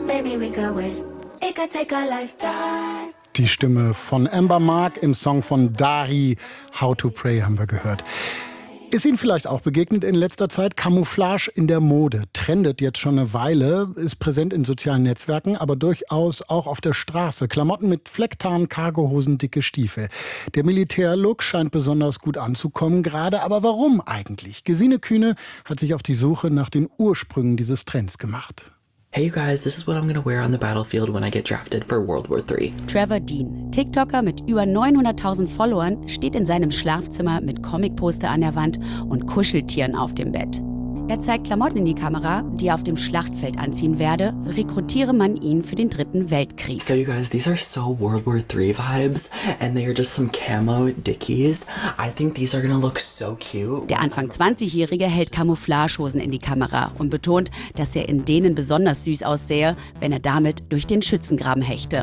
Maybe we could waste. It could take a lifetime. Die Stimme von Amber Mark im Song von Dari, How to Pray, haben wir gehört. Ist Ihnen vielleicht auch begegnet in letzter Zeit? Camouflage in der Mode trendet jetzt schon eine Weile, ist präsent in sozialen Netzwerken, aber durchaus auch auf der Straße. Klamotten mit Flecktarn, Cargohosen, dicke Stiefel. Der Militärlook scheint besonders gut anzukommen gerade, aber warum eigentlich? Gesine Kühne hat sich auf die Suche nach den Ursprüngen dieses Trends gemacht. Hey you guys, this is what I'm gonna wear on the battlefield when I get drafted for World War III. Trevor Dean, TikToker mit über 900.000 Followern, steht in seinem Schlafzimmer mit Comicposter an der Wand und Kuscheltieren auf dem Bett. Er zeigt Klamotten in die Kamera, die er auf dem Schlachtfeld anziehen werde, rekrutiere man ihn für den 3. Weltkrieg. So you guys, these are so World War III vibes and they are just some camo dickies. I think these are gonna look so cute. Der Anfang 20-Jährige hält Camouflagehosen in die Kamera und betont, dass er in denen besonders süß aussähe, wenn er damit durch den Schützengraben hechte.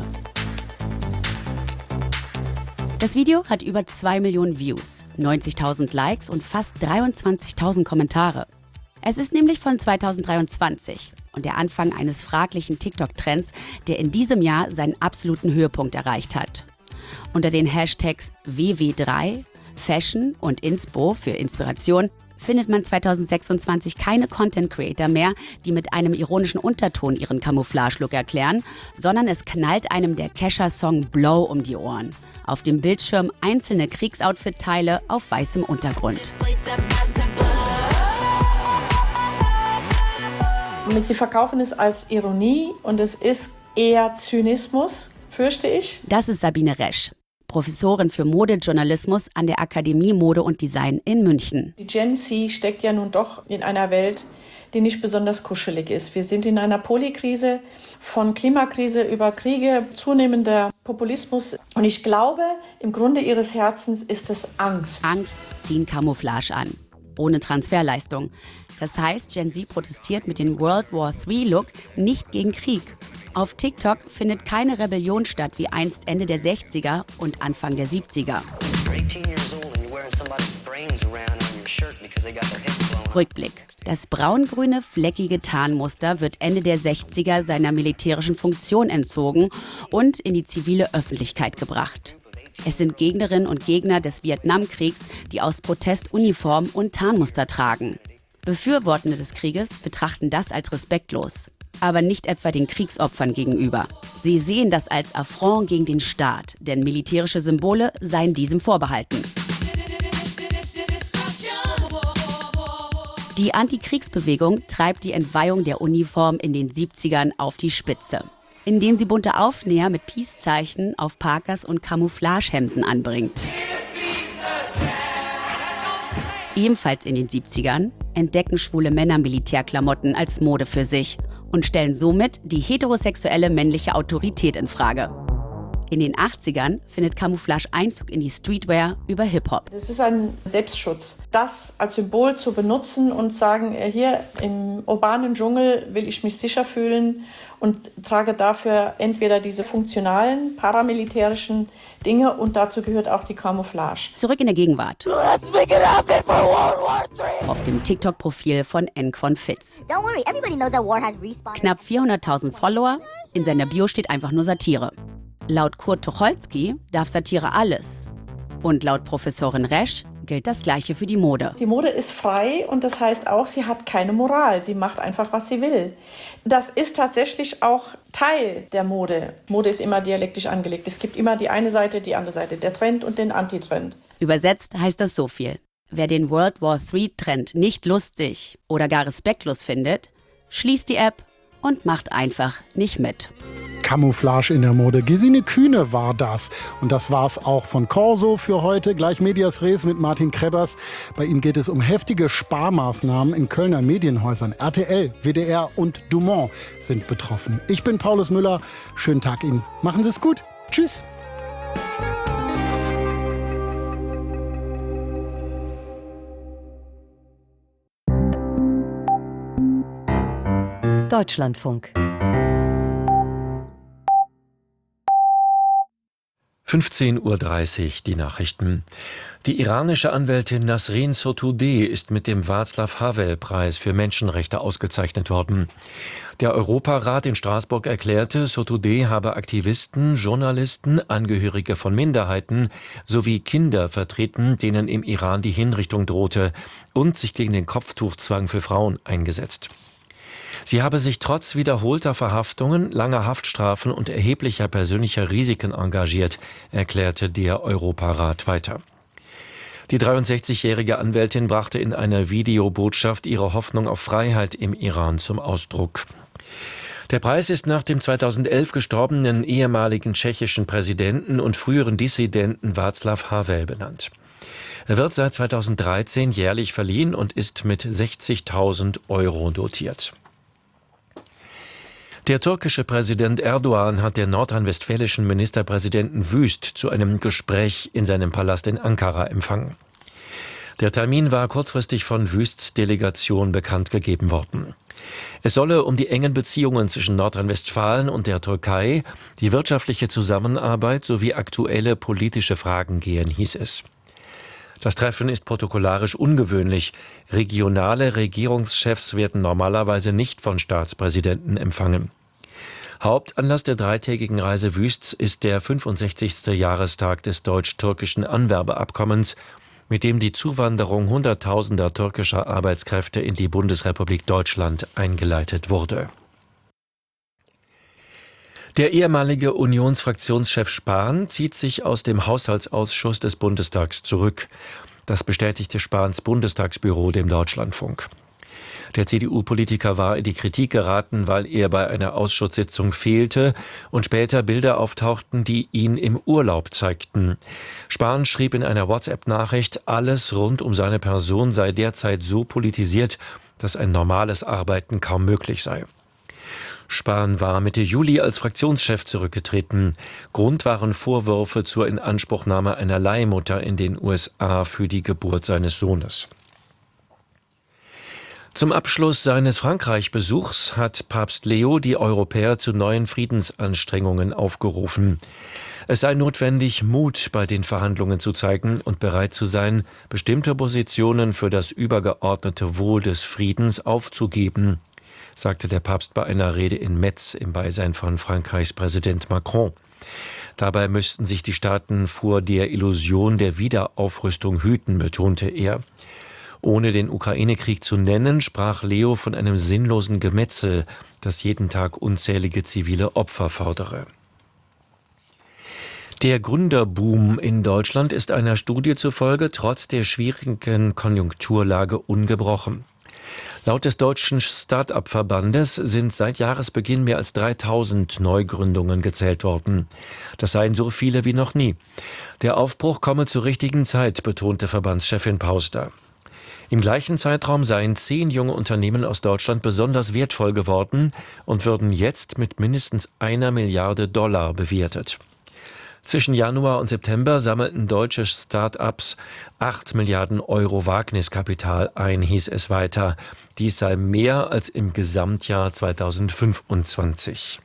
Das Video hat über 2 Millionen Views, 90.000 Likes und fast 23.000 Kommentare. Es ist nämlich von 2023 und der Anfang eines fraglichen TikTok-Trends, der in diesem Jahr seinen absoluten Höhepunkt erreicht hat. Unter den Hashtags WW3, Fashion und Inspo für Inspiration findet man 2026 keine Content-Creator mehr, die mit einem ironischen Unterton ihren Camouflage-Look erklären, sondern es knallt einem der Kesha-Song Blow um die Ohren. Auf dem Bildschirm einzelne Kriegsoutfit-Teile auf weißem Untergrund. Sie verkaufen es als Ironie und es ist eher Zynismus, fürchte ich. Das ist Sabine Resch, Professorin für Modejournalismus an der Akademie Mode und Design in München. Die Gen Z steckt ja nun doch in einer Welt, die nicht besonders kuschelig ist. Wir sind in einer Polykrise, von Klimakrise über Kriege, zunehmender Populismus. Und ich glaube, im Grunde ihres Herzens ist es Angst. Angst ziehen Camouflage an, ohne Transferleistung. Das heißt, Gen Z protestiert mit dem World War III-Look nicht gegen Krieg. Auf TikTok findet keine Rebellion statt wie einst Ende der 60er und Anfang der 70er. Rückblick. Das braun-grüne, fleckige Tarnmuster wird Ende der 60er seiner militärischen Funktion entzogen und in die zivile Öffentlichkeit gebracht. Es sind Gegnerinnen und Gegner des Vietnamkriegs, die aus Protest Uniform und Tarnmuster tragen. Befürwortende des Krieges betrachten das als respektlos, aber nicht etwa den Kriegsopfern gegenüber. Sie sehen das als Affront gegen den Staat, denn militärische Symbole seien diesem vorbehalten. Die Antikriegsbewegung treibt die Entweihung der Uniform in den 70ern auf die Spitze, indem sie bunte Aufnäher mit Peace-Zeichen auf Parkas und Camouflagehemden anbringt. Ebenfalls in den 70ern entdecken schwule Männer Militärklamotten als Mode für sich und stellen somit die heterosexuelle männliche Autorität in Frage. In den 80ern findet Camouflage Einzug in die Streetwear über Hip-Hop. Das ist ein Selbstschutz. Das als Symbol zu benutzen und sagen, hier im urbanen Dschungel will ich mich sicher fühlen und trage dafür entweder diese funktionalen, paramilitärischen Dinge und dazu gehört auch die Camouflage. Zurück in der Gegenwart. Auf dem TikTok-Profil von Nquan Fitz. Knapp 400.000 Follower, in seiner Bio steht einfach nur Satire. Laut Kurt Tucholsky darf Satire alles. Und laut Professorin Resch gilt das Gleiche für die Mode. Die Mode ist frei und das heißt auch, sie hat keine Moral. Sie macht einfach, was sie will. Das ist tatsächlich auch Teil der Mode. Mode ist immer dialektisch angelegt. Es gibt immer die eine Seite, die andere Seite, der Trend und den Antitrend. Übersetzt heißt das so viel. Wer den World War III-Trend nicht lustig oder gar respektlos findet, schließt die App und macht einfach nicht mit. Camouflage in der Mode. Gesine Kühne war das. Und das war's auch von Corso für heute. Gleich Medias Res mit Martin Krebbers. Bei ihm geht es um heftige Sparmaßnahmen in Kölner Medienhäusern. RTL, WDR und Dumont sind betroffen. Ich bin Paulus Müller. Schönen Tag Ihnen. Machen Sie es gut. Tschüss. Deutschlandfunk. 15:30 Uhr, die Nachrichten. Die iranische Anwältin Nasrin Sotoudeh ist mit dem Václav-Havel-Preis für Menschenrechte ausgezeichnet worden. Der Europarat in Straßburg erklärte, Sotoudeh habe Aktivisten, Journalisten, Angehörige von Minderheiten sowie Kinder vertreten, denen im Iran die Hinrichtung drohte, und sich gegen den Kopftuchzwang für Frauen eingesetzt. Sie habe sich trotz wiederholter Verhaftungen, langer Haftstrafen und erheblicher persönlicher Risiken engagiert, erklärte der Europarat weiter. Die 63-jährige Anwältin brachte in einer Videobotschaft ihre Hoffnung auf Freiheit im Iran zum Ausdruck. Der Preis ist nach dem 2011 gestorbenen ehemaligen tschechischen Präsidenten und früheren Dissidenten Václav Havel benannt. Er wird seit 2013 jährlich verliehen und ist mit 60.000 € dotiert. Der türkische Präsident Erdogan hat den nordrhein-westfälischen Ministerpräsidenten Wüst zu einem Gespräch in seinem Palast in Ankara empfangen. Der Termin war kurzfristig von Wüsts Delegation bekannt gegeben worden. Es solle um die engen Beziehungen zwischen Nordrhein-Westfalen und der Türkei, die wirtschaftliche Zusammenarbeit sowie aktuelle politische Fragen gehen, hieß es. Das Treffen ist protokollarisch ungewöhnlich. Regionale Regierungschefs werden normalerweise nicht von Staatspräsidenten empfangen. Hauptanlass der dreitägigen Reise Wüsts ist der 65. Jahrestag des deutsch-türkischen Anwerbeabkommens, mit dem die Zuwanderung Hunderttausender türkischer Arbeitskräfte in die Bundesrepublik Deutschland eingeleitet wurde. Der ehemalige Unionsfraktionschef Spahn zieht sich aus dem Haushaltsausschuss des Bundestags zurück. Das bestätigte Spahns Bundestagsbüro dem Deutschlandfunk. Der CDU-Politiker war in die Kritik geraten, weil er bei einer Ausschusssitzung fehlte und später Bilder auftauchten, die ihn im Urlaub zeigten. Spahn schrieb in einer WhatsApp-Nachricht, alles rund um seine Person sei derzeit so politisiert, dass ein normales Arbeiten kaum möglich sei. Spahn war Mitte Juli als Fraktionschef zurückgetreten. Grund waren Vorwürfe zur Inanspruchnahme einer Leihmutter in den USA für die Geburt seines Sohnes. Zum Abschluss seines Frankreich-Besuchs hat Papst Leo die Europäer zu neuen Friedensanstrengungen aufgerufen. Es sei notwendig, Mut bei den Verhandlungen zu zeigen und bereit zu sein, bestimmte Positionen für das übergeordnete Wohl des Friedens aufzugeben, sagte der Papst bei einer Rede in Metz im Beisein von Frankreichs Präsident Macron. Dabei müssten sich die Staaten vor der Illusion der Wiederaufrüstung hüten, betonte er. Ohne den Ukraine-Krieg zu nennen, sprach Leo von einem sinnlosen Gemetzel, das jeden Tag unzählige zivile Opfer fordere. Der Gründerboom in Deutschland ist einer Studie zufolge trotz der schwierigen Konjunkturlage ungebrochen. Laut des Deutschen Start-up-Verbandes sind seit Jahresbeginn mehr als 3.000 Neugründungen gezählt worden. Das seien so viele wie noch nie. Der Aufbruch komme zur richtigen Zeit, betonte Verbandschefin Pauster. Im gleichen Zeitraum seien 10 junge Unternehmen aus Deutschland besonders wertvoll geworden und würden jetzt mit mindestens $1 Milliarde bewertet. Zwischen Januar und September sammelten deutsche Start-ups 8 Milliarden € Wagniskapital ein, hieß es weiter. Dies sei mehr als im Gesamtjahr 2025.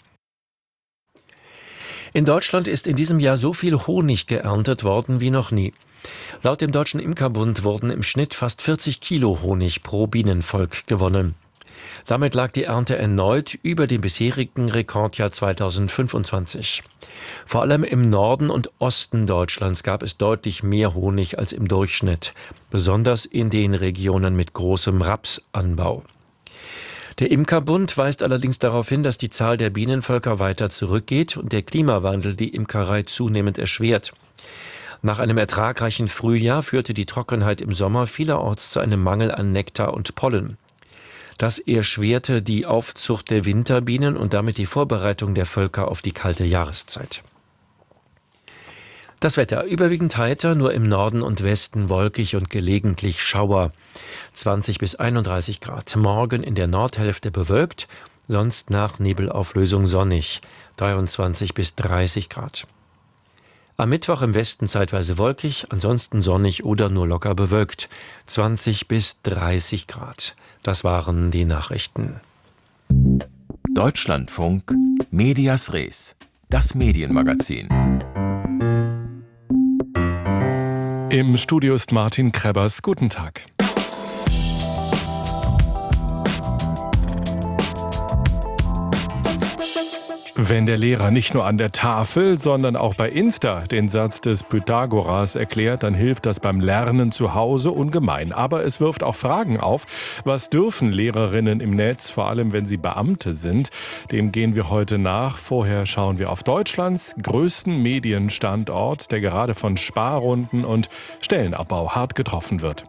In Deutschland ist in diesem Jahr so viel Honig geerntet worden wie noch nie. Laut dem Deutschen Imkerbund wurden im Schnitt fast 40 Kilo Honig pro Bienenvolk gewonnen. Damit lag die Ernte erneut über dem bisherigen Rekordjahr 2025. Vor allem im Norden und Osten Deutschlands gab es deutlich mehr Honig als im Durchschnitt, besonders in den Regionen mit großem Rapsanbau. Der Imkerbund weist allerdings darauf hin, dass die Zahl der Bienenvölker weiter zurückgeht und der Klimawandel die Imkerei zunehmend erschwert. Nach einem ertragreichen Frühjahr führte die Trockenheit im Sommer vielerorts zu einem Mangel an Nektar und Pollen. Das erschwerte die Aufzucht der Winterbienen und damit die Vorbereitung der Völker auf die kalte Jahreszeit. Das Wetter überwiegend heiter, nur im Norden und Westen wolkig und gelegentlich Schauer. 20 bis 31 Grad. Morgen in der Nordhälfte bewölkt, sonst nach Nebelauflösung sonnig. 23 bis 30 Grad. Am Mittwoch im Westen zeitweise wolkig, ansonsten sonnig oder nur locker bewölkt. 20 bis 30 Grad. Das waren die Nachrichten. Deutschlandfunk Medias Res, das Medienmagazin. Im Studio ist Martin Krebbers. Guten Tag. Wenn der Lehrer nicht nur an der Tafel, sondern auch bei Insta den Satz des Pythagoras erklärt, dann hilft das beim Lernen zu Hause ungemein. Aber es wirft auch Fragen auf. Was dürfen Lehrerinnen im Netz, vor allem wenn sie Beamte sind? Dem gehen wir heute nach. Vorher schauen wir auf Deutschlands größten Medienstandort, der gerade von Sparrunden und Stellenabbau hart getroffen wird.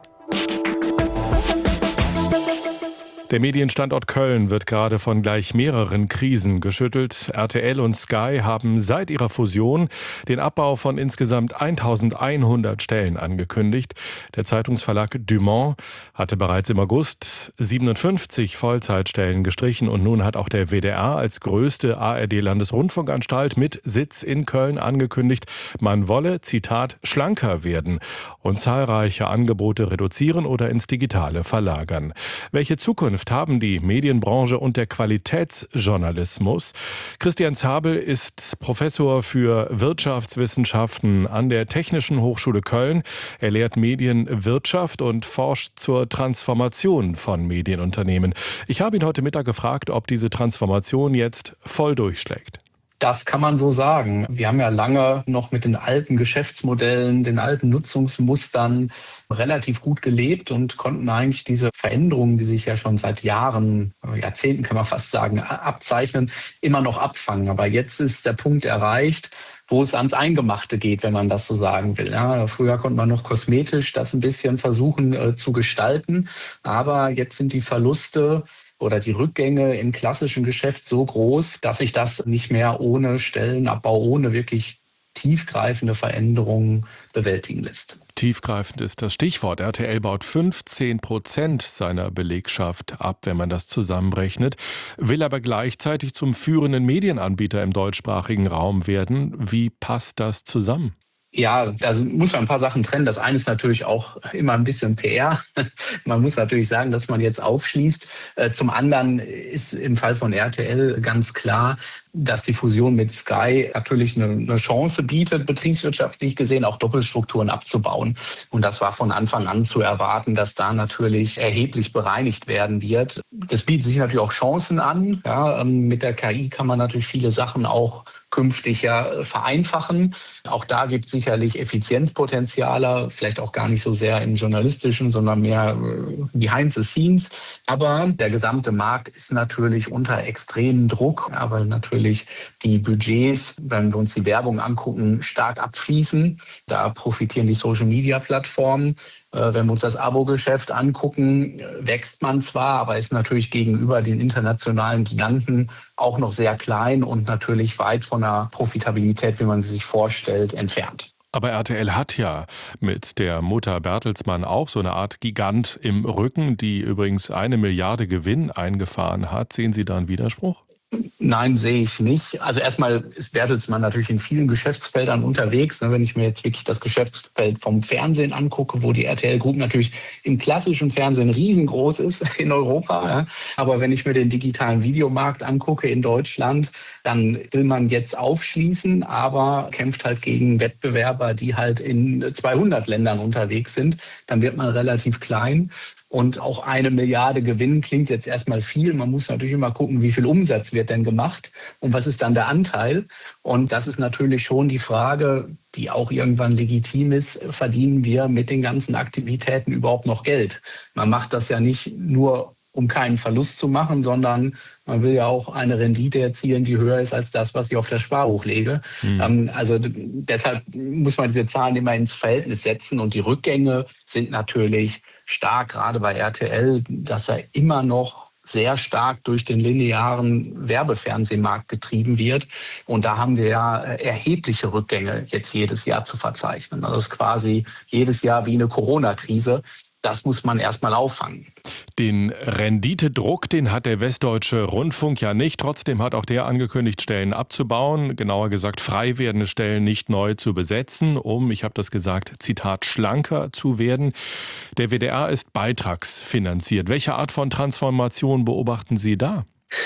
Der Medienstandort Köln wird gerade von gleich mehreren Krisen geschüttelt. RTL und Sky haben seit ihrer Fusion den Abbau von insgesamt 1100 Stellen angekündigt. Der Zeitungsverlag Dumont hatte bereits im August 57 Vollzeitstellen gestrichen und nun hat auch der WDR als größte ARD-Landesrundfunkanstalt mit Sitz in Köln angekündigt, man wolle, Zitat, schlanker werden und zahlreiche Angebote reduzieren oder ins Digitale verlagern. Welche Zukunft haben die Medienbranche und der Qualitätsjournalismus? Christian Zabel ist Professor für Wirtschaftswissenschaften an der Technischen Hochschule Köln. Er lehrt Medienwirtschaft und forscht zur Transformation von Medienunternehmen. Ich habe ihn heute Mittag gefragt, ob diese Transformation jetzt voll durchschlägt. Das kann man so sagen. Wir haben ja lange noch mit den alten Geschäftsmodellen, den alten Nutzungsmustern relativ gut gelebt und konnten eigentlich diese Veränderungen, die sich ja schon seit Jahren, Jahrzehnten kann man fast sagen, abzeichnen, immer noch abfangen. Aber jetzt ist der Punkt erreicht, wo es ans Eingemachte geht, wenn man das so sagen will. Ja, früher konnte man noch kosmetisch das ein bisschen versuchen zu gestalten. Aber jetzt sind die Verluste oder die Rückgänge im klassischen Geschäft so groß, dass sich das nicht mehr ohne Stellenabbau, ohne wirklich tiefgreifende Veränderungen bewältigen lässt. Tiefgreifend ist das Stichwort. RTL baut 15% seiner Belegschaft ab, wenn man das zusammenrechnet, will aber gleichzeitig zum führenden Medienanbieter im deutschsprachigen Raum werden. Wie passt das zusammen? Ja, also muss man ein paar Sachen trennen. Das eine ist natürlich auch immer ein bisschen PR. Man muss natürlich sagen, dass man jetzt aufschließt. Zum anderen ist im Fall von RTL ganz klar, dass die Fusion mit Sky natürlich eine Chance bietet, betriebswirtschaftlich gesehen auch Doppelstrukturen abzubauen. Und das war von Anfang an zu erwarten, dass da natürlich erheblich bereinigt werden wird. Das bietet sich natürlich auch Chancen an. Ja, mit der KI kann man natürlich viele Sachen auch künftig ja vereinfachen. Auch da gibt es sicherlich Effizienzpotenziale, vielleicht auch gar nicht so sehr im Journalistischen, sondern mehr behind the scenes. Aber der gesamte Markt ist natürlich unter extremen Druck, weil natürlich die Budgets, wenn wir uns die Werbung angucken, stark abfließen. Da profitieren die Social-Media-Plattformen. Wenn wir uns das Abo-Geschäft angucken, wächst man zwar, aber ist natürlich gegenüber den internationalen Giganten auch noch sehr klein und natürlich weit von der Profitabilität, wie man sie sich vorstellt, entfernt. Aber RTL hat ja mit der Mutter Bertelsmann auch so eine Art Gigant im Rücken, die übrigens 1 Milliarde Gewinn eingefahren hat. Sehen Sie da einen Widerspruch? Nein, sehe ich nicht. Also erstmal ist Bertelsmann natürlich in vielen Geschäftsfeldern unterwegs. Wenn ich mir jetzt wirklich das Geschäftsfeld vom Fernsehen angucke, wo die RTL Group natürlich im klassischen Fernsehen riesengroß ist in Europa. Ja. Aber wenn ich mir den digitalen Videomarkt angucke in Deutschland, dann will man jetzt aufschließen, aber kämpft halt gegen Wettbewerber, die halt in 200 Ländern unterwegs sind. Dann wird man relativ klein. Und auch 1 Milliarde Gewinn klingt jetzt erstmal viel. Man muss natürlich immer gucken, wie viel Umsatz wird denn gemacht und was ist dann der Anteil. Und das ist natürlich schon die Frage, die auch irgendwann legitim ist, verdienen wir mit den ganzen Aktivitäten überhaupt noch Geld? Man macht das ja nicht nur, um keinen Verlust zu machen, sondern man will ja auch eine Rendite erzielen, die höher ist als das, was ich auf das Sparbuch lege. Also deshalb muss man diese Zahlen immer ins Verhältnis setzen. Und die Rückgänge sind natürlich stark, gerade bei RTL, dass er immer noch sehr stark durch den linearen Werbefernsehmarkt getrieben wird. Und da haben wir ja erhebliche Rückgänge jetzt jedes Jahr zu verzeichnen. Das ist quasi jedes Jahr wie eine Corona-Krise. Das muss man erstmal auffangen. Den Renditedruck, den hat der Westdeutsche Rundfunk ja nicht. Trotzdem hat auch der angekündigt, Stellen abzubauen. Genauer gesagt, frei werdende Stellen nicht neu zu besetzen, um, ich habe das gesagt, Zitat, schlanker zu werden. Der WDR ist beitragsfinanziert. Welche Art von Transformation beobachten Sie da?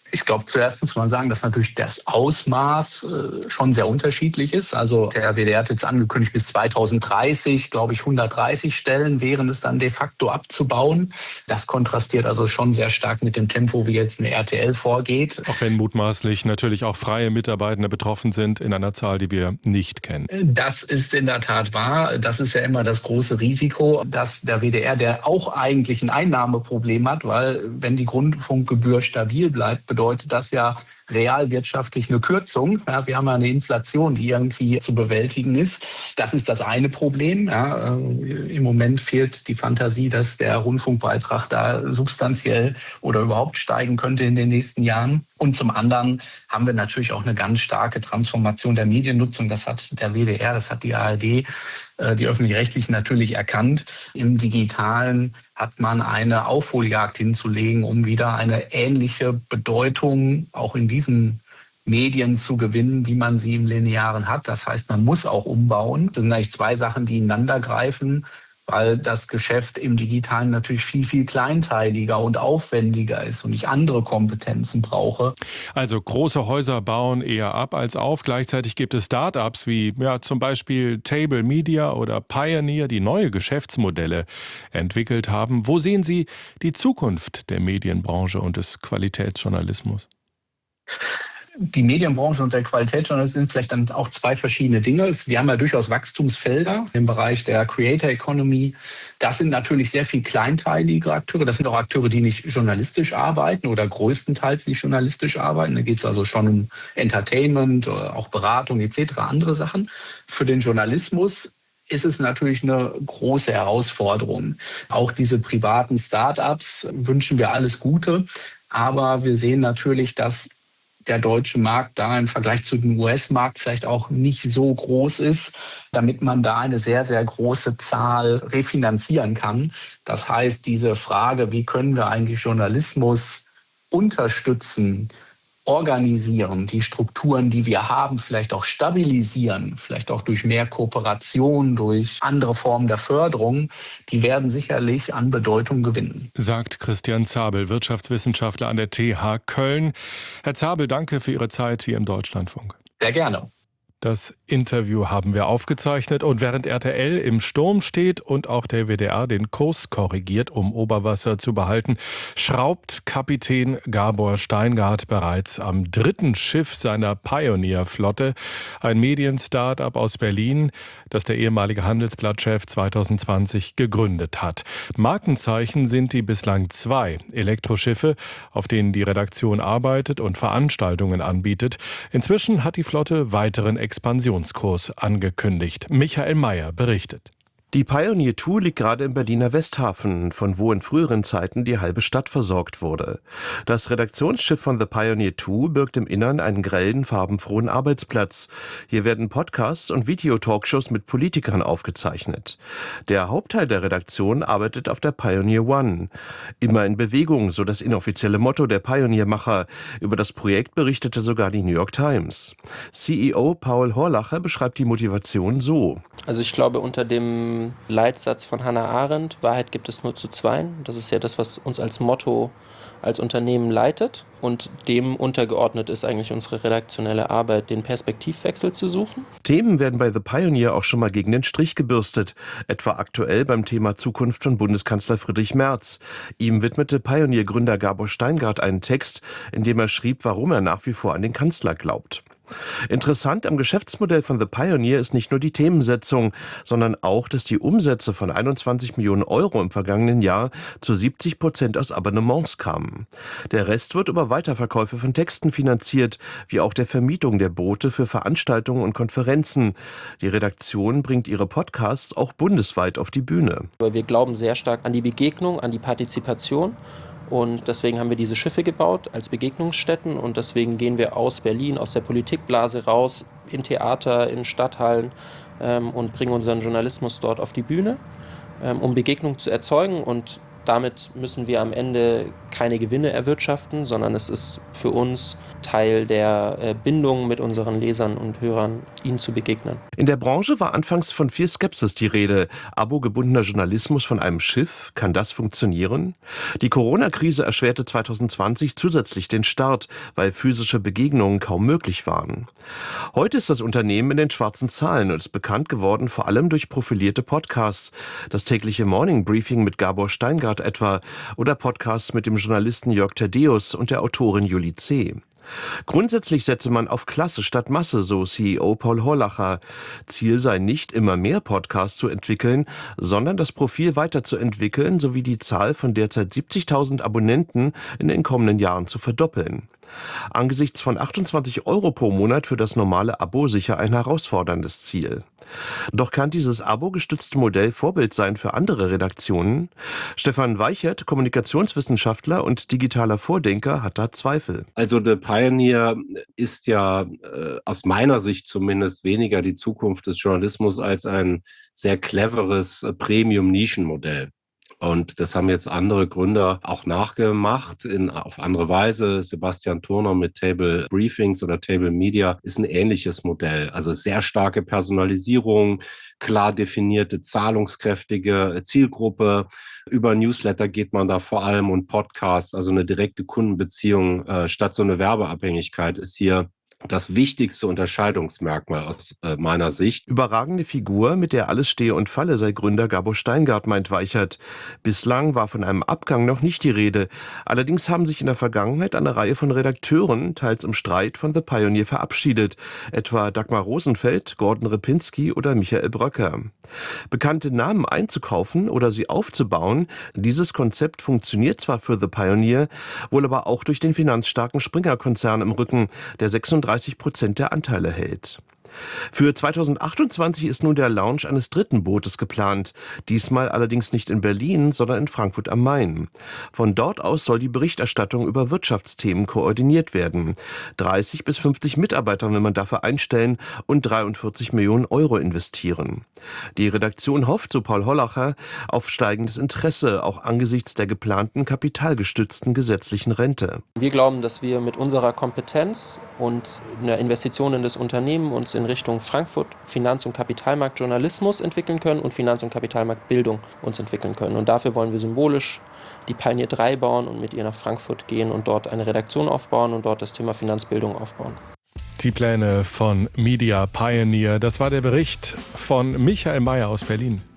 Ich glaube, zuerst muss man sagen, dass natürlich das Ausmaß schon sehr unterschiedlich ist. Also der WDR hat jetzt angekündigt, bis 2030, glaube ich, 130 Stellen wären es dann de facto abzubauen. Das kontrastiert also schon sehr stark mit dem Tempo, wie jetzt eine RTL vorgeht. Auch wenn mutmaßlich natürlich auch freie Mitarbeitende betroffen sind in einer Zahl, die wir nicht kennen. Das ist in der Tat wahr. Das ist ja immer das große Risiko, dass der WDR, der auch eigentlich ein Einnahmeproblem hat, weil wenn die Rundfunkgebühr stabil bleibt, bedeutet das ja realwirtschaftlich eine Kürzung. Ja, wir haben ja eine Inflation, die irgendwie zu bewältigen ist. Das ist das eine Problem. Ja, im Moment fehlt die Fantasie, dass der Rundfunkbeitrag da substanziell oder überhaupt steigen könnte in den nächsten Jahren. Und zum anderen haben wir natürlich auch eine ganz starke Transformation der Mediennutzung. Das hat der WDR, das hat die ARD, die Öffentlich-Rechtlichen natürlich erkannt. Im Digitalen hat man eine Aufholjagd hinzulegen, um wieder eine ähnliche Bedeutung auch in diesen Medien zu gewinnen, wie man sie im Linearen hat. Das heißt, man muss auch umbauen. Das sind eigentlich zwei Sachen, die ineinander greifen, weil das Geschäft im Digitalen natürlich viel, viel kleinteiliger und aufwendiger ist und ich andere Kompetenzen brauche. Also große Häuser bauen eher ab als auf. Gleichzeitig gibt es Start-ups wie zum Beispiel Table Media oder Pioneer, die neue Geschäftsmodelle entwickelt haben. Wo sehen Sie die Zukunft der Medienbranche und des Qualitätsjournalismus? Die Medienbranche und der Qualitätsjournalismus sind vielleicht dann auch zwei verschiedene Dinge. Wir haben ja durchaus Wachstumsfelder im Bereich der Creator Economy. Das sind natürlich sehr viel kleinteilige Akteure. Das sind auch Akteure, die nicht journalistisch arbeiten oder größtenteils nicht journalistisch arbeiten. Da geht es also schon um Entertainment, auch Beratung etc., andere Sachen. Für den Journalismus ist es natürlich eine große Herausforderung. Auch diese privaten Start-ups wünschen wir alles Gute. Aber wir sehen natürlich, dass der deutsche Markt da im Vergleich zu dem US-Markt vielleicht auch nicht so groß ist, damit man da eine sehr, sehr große Zahl refinanzieren kann. Das heißt, diese Frage, wie können wir eigentlich Journalismus unterstützen, organisieren, die Strukturen, die wir haben, vielleicht auch stabilisieren, vielleicht auch durch mehr Kooperation, durch andere Formen der Förderung, die werden sicherlich an Bedeutung gewinnen. Sagt Christian Zabel, Wirtschaftswissenschaftler an der TH Köln. Herr Zabel, danke für Ihre Zeit hier im Deutschlandfunk. Sehr gerne. Das Interview haben wir aufgezeichnet und während RTL im Sturm steht und auch der WDR den Kurs korrigiert, um Oberwasser zu behalten, schraubt Kapitän Gabor Steingart bereits am 3. Schiff seiner Pioneer-Flotte, ein Medien-Startup aus Berlin, das der ehemalige Handelsblatt-Chef 2020 gegründet hat. Markenzeichen sind die bislang 2 Elektroschiffe, auf denen die Redaktion arbeitet und Veranstaltungen anbietet. Inzwischen hat die Flotte weiteren Expansionskurs angekündigt. Michael Mayer berichtet. Die Pioneer 2 liegt gerade im Berliner Westhafen, von wo in früheren Zeiten die halbe Stadt versorgt wurde. Das Redaktionsschiff von The Pioneer 2 birgt im Innern einen grellen, farbenfrohen Arbeitsplatz. Hier werden Podcasts und Videotalkshows mit Politikern aufgezeichnet. Der Hauptteil der Redaktion arbeitet auf der Pioneer 1. Immer in Bewegung, so das inoffizielle Motto der Pioneer-Macher. Über das Projekt berichtete sogar die New York Times. CEO Paul Horlacher beschreibt die Motivation so. Also ich glaube, unter dem Leitsatz von Hannah Arendt, Wahrheit gibt es nur zu zweien. Das ist ja das, was uns als Motto als Unternehmen leitet. Und dem untergeordnet ist eigentlich unsere redaktionelle Arbeit, den Perspektivwechsel zu suchen. Themen werden bei The Pioneer auch schon mal gegen den Strich gebürstet. Etwa aktuell beim Thema Zukunft von Bundeskanzler Friedrich Merz. Ihm widmete Pioneer-Gründer Gabor Steingart einen Text, in dem er schrieb, warum er nach wie vor an den Kanzler glaubt. Interessant am Geschäftsmodell von The Pioneer ist nicht nur die Themensetzung, sondern auch, dass die Umsätze von 21 Millionen Euro im vergangenen Jahr zu 70% aus Abonnements kamen. Der Rest wird über Weiterverkäufe von Texten finanziert, wie auch der Vermietung der Boote für Veranstaltungen und Konferenzen. Die Redaktion bringt ihre Podcasts auch bundesweit auf die Bühne. Wir glauben sehr stark an die Begegnung, an die Partizipation. Und deswegen haben wir diese Schiffe gebaut als Begegnungsstätten und deswegen gehen wir aus Berlin, aus der Politikblase raus, in Theater, in Stadthallen und bringen unseren Journalismus dort auf die Bühne, um Begegnung zu erzeugen. Und damit müssen wir am Ende keine Gewinne erwirtschaften, sondern es ist für uns Teil der Bindung mit unseren Lesern und Hörern, ihnen zu begegnen. In der Branche war anfangs von viel Skepsis die Rede. Abo-gebundener Journalismus von einem Schiff, kann das funktionieren? Die Corona-Krise erschwerte 2020 zusätzlich den Start, weil physische Begegnungen kaum möglich waren. Heute ist das Unternehmen in den schwarzen Zahlen und ist bekannt geworden vor allem durch profilierte Podcasts. Das tägliche Morning Briefing mit Gabor Steingart etwa oder Podcasts mit dem Journalisten Jörg Thaddeus und der Autorin Julie C. Grundsätzlich setze man auf Klasse statt Masse, so CEO Paul Horlacher. Ziel sei nicht, immer mehr Podcasts zu entwickeln, sondern das Profil weiterzuentwickeln sowie die Zahl von derzeit 70.000 Abonnenten in den kommenden Jahren zu verdoppeln. Angesichts von 28 € pro Monat für das normale Abo sicher ein herausforderndes Ziel. Doch kann dieses Abo-gestützte Modell Vorbild sein für andere Redaktionen? Stefan Weichert, Kommunikationswissenschaftler und digitaler Vordenker, hat da Zweifel. Also The Pioneer ist ja aus meiner Sicht zumindest weniger die Zukunft des Journalismus als ein sehr cleveres Premium-Nischenmodell. Und das haben jetzt andere Gründer auch nachgemacht, auf andere Weise. Sebastian Turner mit Table Briefings oder Table Media ist ein ähnliches Modell. Also sehr starke Personalisierung, klar definierte, zahlungskräftige Zielgruppe. Über Newsletter geht man da vor allem und Podcasts, also eine direkte Kundenbeziehung statt so eine Werbeabhängigkeit ist hier das wichtigste Unterscheidungsmerkmal aus meiner Sicht. Überragende Figur, mit der alles stehe und falle, sei Gründer Gabor Steingart, meint Weichert. Bislang war von einem Abgang noch nicht die Rede. Allerdings haben sich in der Vergangenheit eine Reihe von Redakteuren, teils im Streit, von The Pioneer verabschiedet. Etwa Dagmar Rosenfeld, Gordon Ripinski oder Michael Bröcker. Bekannte Namen einzukaufen oder sie aufzubauen, dieses Konzept funktioniert zwar für The Pioneer, wohl aber auch durch den finanzstarken Springer-Konzern im Rücken, der 36% der Anteile hält. Für 2028 ist nun der Launch eines dritten Bootes geplant, diesmal allerdings nicht in Berlin, sondern in Frankfurt am Main. Von dort aus soll die Berichterstattung über Wirtschaftsthemen koordiniert werden. 30 bis 50 Mitarbeiter will man dafür einstellen und 43 Millionen € investieren. Die Redaktion hofft, so Paul Horlacher, auf steigendes Interesse, auch angesichts der geplanten kapitalgestützten gesetzlichen Rente. Wir glauben, dass wir mit unserer Kompetenz und einer Investition in das Unternehmen uns in Richtung Frankfurt Finanz- und Kapitalmarktjournalismus entwickeln können und Finanz- und Kapitalmarktbildung uns entwickeln können. Und dafür wollen wir symbolisch die Pioneer 3 bauen und mit ihr nach Frankfurt gehen und dort eine Redaktion aufbauen und dort das Thema Finanzbildung aufbauen. Die Pläne von Media Pioneer, das war der Bericht von Michael Mayer aus Berlin.